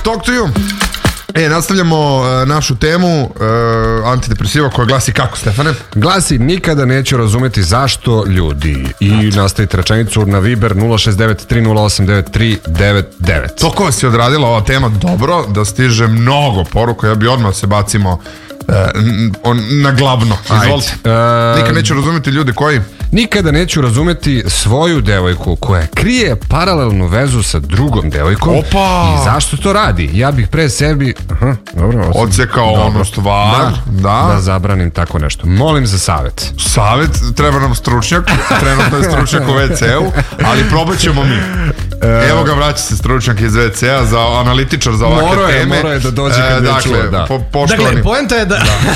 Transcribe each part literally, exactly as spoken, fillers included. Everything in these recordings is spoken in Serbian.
Talk to you. E, nastavljamo uh, našu temu uh, antidepresiva koja glasi kako, Stefane? Glasi, nikada neću razumeti zašto ljudi. I nastavite rečenicu na Viber nula šest devet tri nula osam devet tri devet devet. Toliko si odradila ova tema dobro da stiže mnogo poruka, ja bi odmah se bacimo uh, on, na glavno. Izvolite. Uh, Nikad neću razumeti ljudi koji... Nikada neću razumeti svoju devojku koja krije paralelnu vezu sa drugom devojkom. Opa! I zašto to radi? Ja bih pre sebi aha, dobro, odsekao ono stvar da, da. da zabranim tako nešto. Molim za savjet. Savjet? Treba nam stručnjak. Trenutno je stručnjak u ve ce u, ali probat ćemo mi. Evo ga, vraća se stručnjak iz ve ce a, za analitičar za ovakve moro je, teme. Moro je da dođe kad e, je dakle, čuo, da. Po, poštovani. Dakle, poenta je da,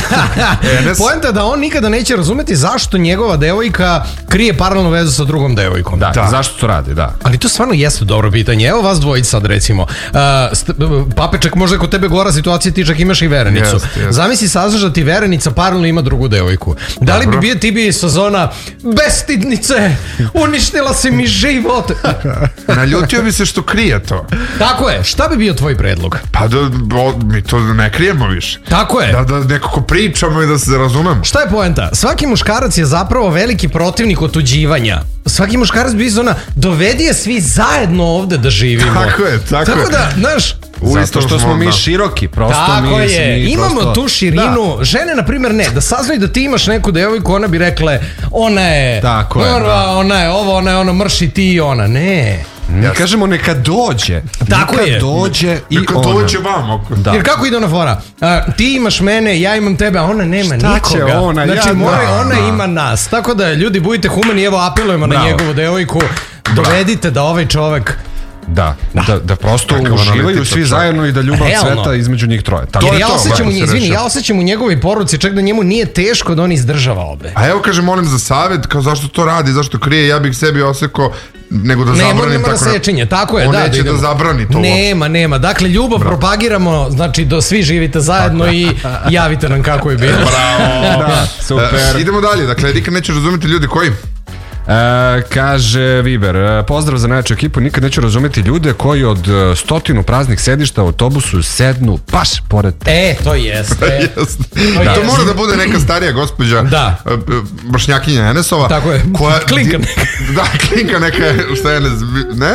da. poenta je da on nikada neće razumeti zašto njegova devojka krije paralelnu vezu sa drugom devojkom. Da, da. Zašto to radi, da. Ali to stvarno jeste dobro pitanje. Evo vas dvojica sad recimo. Uh, st- papeček, možda kod tebe gora situacija, ti čak imaš i verenicu. Jest, jest. Zamisli saznaš da ti verenica paralelno ima drugu devojku. Da li bi bio ti bi sa zona bestidnice, uništila si mi život. Naljutio bi se što krije to. Tako je, šta bi bio tvoj predlog? Pa da o, mi to ne krijemo više. Tako je. Da, da nekako pričamo i da se razumemo. Šta je poenta? Svaki muškarac je zapravo veliki protivnik otuđivanja. Svaki muškarac bi zona, dovedi je svi zajedno ovde da živimo. Tako je, tako, tako je. da, znaš, zato što smo mi široki, prosto tako mi je, mi imamo prosto... tu širinu. Da. Žene, na primjer, ne, da saznaju da ti imaš neku devojku, ona bi rekle, ona je, tako je, ona, da. ona je ovo, ona je ono, mrši ti, ona, ne. Mi kažemo neka dođe. Tako neka je. dođe i neka ona. dođe vam. Da. Jer kako ide ona fora? A, ti imaš mene, ja imam tebe, a ona nema šta nikoga. Će ona? Znači, ja, mora, da, ona da. ima nas. Tako da, ljudi, budite humani, evo apelujemo Bravo. na njegovu devojku. Dovedite da ovaj čovek... Da, da, da prosto Takav uživaju svi zajedno i da ljubav Realno. cveta između njih troje. Tako. Jer je ja to, osjećam, u nje, se izvini, rešio. ja osjećam u njegovoj poruci čak da njemu nije teško da on izdržava obe. A evo kaže, molim za savjet, kao zašto to radi, zašto krije, ja bih sebi osekao nego da Ne, zabranim nema tako. na sečenje, tako je, on da. neće da, da zabrani to. Nema, nema. Dakle, ljubav Bravo. propagiramo, znači da svi živite zajedno i javite nam kako je bilo. Bravo. Da, super. Uh, idemo dalje, dakle, nikad neće razumjeti ljudi koji... E, kaže Viber, e, pozdrav za najjaču ekipu, nikad neću razumjeti ljude koji od e, stotinu praznih sedišta u autobusu sednu baš pored te. E, to jeste. To, da. to mora da bude neka starija gospođa, da. Bošnjakinja Enesova. Tako je, koja, klinka neka. Da, klinka neka, šta je, ne?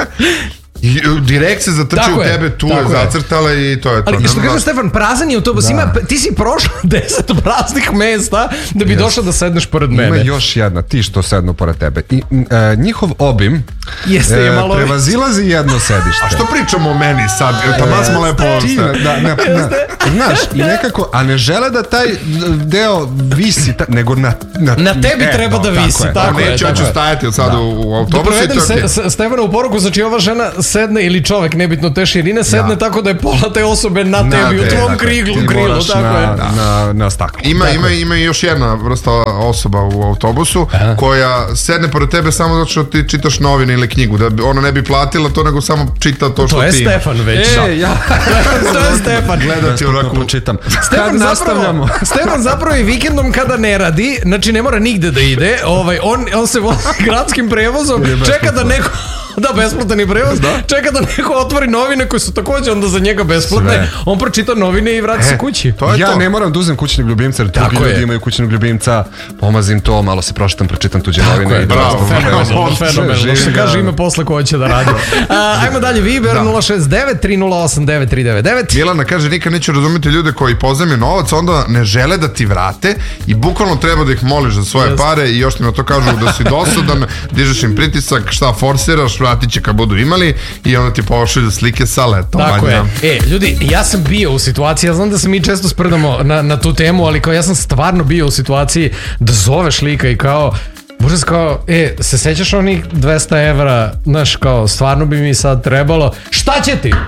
I direkt se zatrči u tebe, tu je zacrtala i to je to. Ali što kaže Stefan, prazan je autobus, da. ima, ti si prošao deset praznih mesta da bi yes. došao da sedneš pored mene. Ima još jedna, ti što sednu pored tebe. I e, njihov obim Jeste, je malo... e, prevazilazi jedno sedište. A što pričamo o meni sad? Tamo smo lepo da, da, na, na, znaš, i nekako, a ne žele da taj deo visi, ta, nego na... Na, na tebi e, treba da visi, tako, tako je. Neću, ja ću stajati od sada da. u autobusu. Da provedem se, Stefana u poruku, znači ova žena sedne ili čovek, nebitno te širine, sedne ja. tako da je pola te osobe na, na tebi, te, u tvom kriglu, krilu, tako na, je. Na, na, na staklu. Ima, ima, ima još jedna vrsta osoba u autobusu Aha. koja sedne pored tebe samo zato što ti čitaš novine ili knjigu, da ona ne bi platila to, nego samo čita to što to ti To je Stefan već. E, ja. to je Stefan. Gledati onako počitam. Stefan zapravo, Stefan zapravo i vikendom kada ne radi, znači ne mora nigde da ide, ovaj, on, on se vozi gradskim prevozom, čeka da neko... Da, besplatan je prevoz. Da? Čeka da neko otvori novine koje su takođe onda za njega besplatne. Sve. On pročita novine i vrati e, se kući. To ja to. ne moram da uzem kućnog ljubimca, jer drugi ljudi imaju kućnog ljubimca. Pomazim to, malo se pročitam, pročitam tuđe tako novine. Je, bravo, fenomenalno, fenomenalno. Što kaže ime posle ko će da radi. A, ajmo dalje, Viber da. nula šest devet tri nula osam devet tri devet devet. Milana kaže, nikad neću razumjeti ljude koji pozajme novac, onda ne žele da ti vrate i bukvalno treba da ih moliš za svoje yes. pare i još ti na to kažu da si dosadan, dižeš im pritisak, šta forsiraš, vratit će kad budu imali i onda ti pošalju slike sa letom. Tako je. E, ljudi, ja sam bio u situaciji, ja znam da se mi često sprdamo na, na tu temu, ali kao ja sam stvarno bio u situaciji da zoveš lika i kao Buraz kao, e, se sećaš onih dvesta evra, znaš, kao, stvarno bi mi sad trebalo, šta će ti?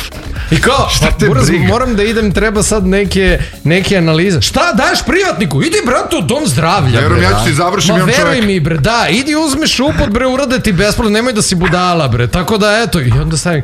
I kao, pa, Buraz, moram da idem, treba sad neke, neke analize. Šta daješ privatniku? Idi, brate, u dom zdravlja, bre. Ja ću ti završim, imam čovjek. Ma, veruj mi, bre, da, idi uzmi šupot, bre, urade ti besplatno, nemoj da si budala, bre. Tako da, eto, i onda stavim,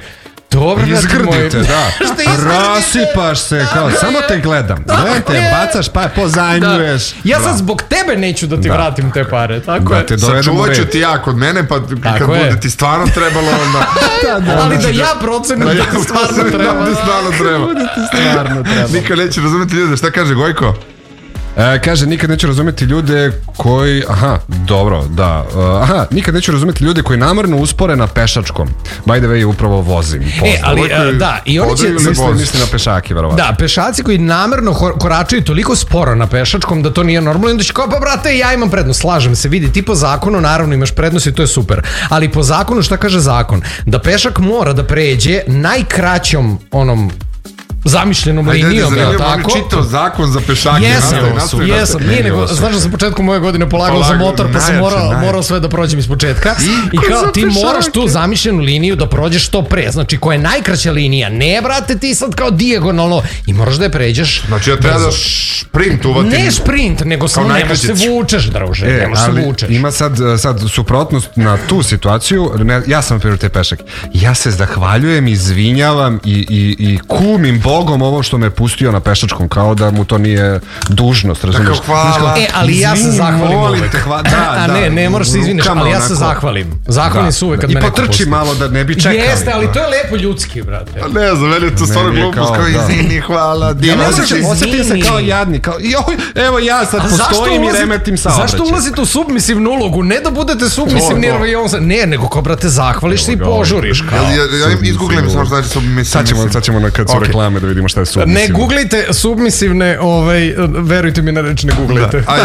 Dobro, izgrdite, da. Šta izgrdite? Rasipaš se, kao, samo te gledam. Gledam te, bacaš, pa pozajmljuješ. Da. Ja sad zbog tebe neću da ti Da. vratim te pare, tako Da je. te dovedemo Sačuvat ću red. ti ja kod mene, pa kad Tako je. bude ti stvarno trebalo, onda... Da, da, Ali da. da ja procenim Da da ja ti stvarno procenim treba. da ti stvarno treba. Stvarno treba. Nikad neće razumeti ljude, šta kaže Gojko? E, kaže, nikad neću razumeti ljude koji... Aha, dobro, da. Uh, aha, nikad neću razumeti ljude koji namerno uspore na pešačkom. By the way, upravo vozim. E, ali Ovo je e, da, i oni će... odaju ili Misli, voz? misli na pešake, verovatno. Da, pešaci koji namerno ho- koračaju toliko sporo na pešačkom da to nije normalno, onda će kao, pa brate, ja imam prednost, slažem se, vidi, ti po zakonu naravno imaš prednost i to je super, ali po zakonu šta kaže zakon? Da pešak mora da pređe najkraćom onom zamišljenom Ajde, linijom, ajde, jel zanimljivo, tako? on je čitao zakon za pešake. Jesam, nastavi, nastavi, jesam, nastavi. nije nego, Meni ovo znaš da sam početkom moje godine polagao za Polagao, motor, pa sam najjače, morao, najjače. morao sve da prođem iz početka. I ko kao, za ti pešake? moraš tu zamišljenu liniju da prođeš što pre, znači koja je najkraća linija, ne brate ti sad kao dijagonalno i moraš da je pređeš. Znači ja treba da šprint uvatim. Ne sprint, nego samo ne možeš se najkraćić. vučeš, druže, E, ne možeš se ali vučeš. ima sad, sad suprotnost na tu situaciju. Ne, ja sam na primjer te pešak. Ja se zahvaljujem, izvinjavam i, i, i kumim Bogom ovo što me pustio na pešačkom, kao da mu to nije dužnost, razumiješ? Tako, hvala. Znaš, kao, E, ali ja se izvini, zahvalim molim uvek. te, hva- da, A da, ne, ne moraš se izviniš, rukama ali ja se onako. zahvalim. Zahvalim se uvek kad I me neko potrči pusti. malo da ne bi čekali. Jeste, ali to je lepo ljudski, brate. Ne znam, meni je to stvarno Meni je glupost, kao, kao da. izvini, hvala, Ja divno. ne Osjećam, Osjećam, osjetim se izvini. kao jadni, kao, joj, evo ja sad postojim i remetim saobraćaj. Zašto ulazite u submisivnu ulogu? Ne da budete submisivni, To, to. jer on se- ne, nego kao, brate, zahvališ se i Evo ga, požuriš. Kao. Ja, ja, ja izgooglim samo šta će su mislim. Sad ćemo, sad ćemo na kad su Ok. reklame da vidimo šta je Ne submisivno. googlite submisivne, ovaj, verujte mi na reč, ne googlite. Ajde,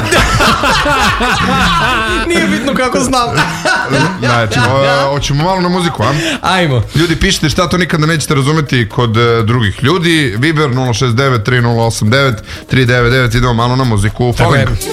Nije bitno kako znam. Znači, o, hoćemo malo na muziku, a? Ajmo. Ljudi, pišite šta to nikada nećete razumeti kod e, drugih ljudi. Viber nula šest devet tri nula osam devet tri devet devet, idemo malo na muziku. Tako Falling. je.